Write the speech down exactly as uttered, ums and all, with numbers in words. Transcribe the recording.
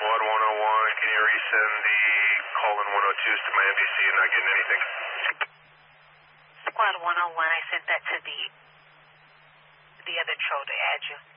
Squad one oh one, can you resend the colon one oh twos to my M D C and not getting anything? Squad one oh one, I sent that to the the other troll to add you.